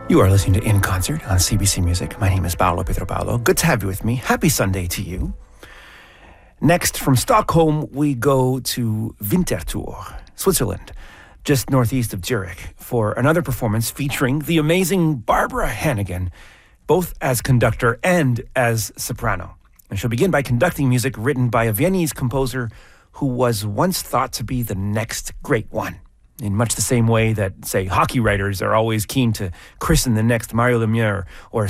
You are listening to In Concert on CBC Music. My name is Paolo Pedro Paolo. Good to have you with me. Happy Sunday to you. Next, from Stockholm, we go to Winterthur, Switzerland, just northeast of Zurich, for another performance featuring the amazing Barbara Hannigan, both as conductor and as soprano. And she'll begin by conducting music written by a Viennese composer who was once thought to be the next great one. In much the same way that, say, hockey writers are always keen to christen the next Mario Lemieux or